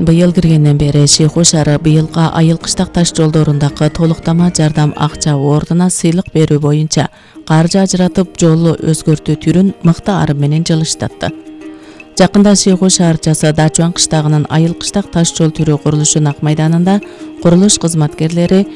Быйыл киргенден бери Шейху шаары быйылга айыл кыштак таш жолдорундагы толуктама жардам акча ордуна сыйлык берүү боюнча каржы ажыратып жолу өзгөртүү түрүн мыкты арым менен жылыштатты. Жакында Шейху шаарчасы Дачуан кыштагынын айыл кыштак таш жол түрү курулушу Ак майданында курулуш кызматкерлери